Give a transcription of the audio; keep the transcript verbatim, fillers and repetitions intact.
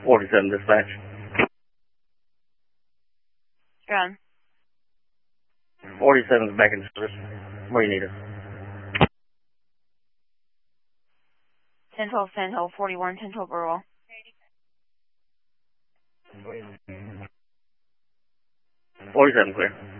forty-seven dispatch. You're on. forty-seven's back in service. Where you need her? ten twelve, ten twelve, forty-one, ten twelve, Burwell. forty-seven clear.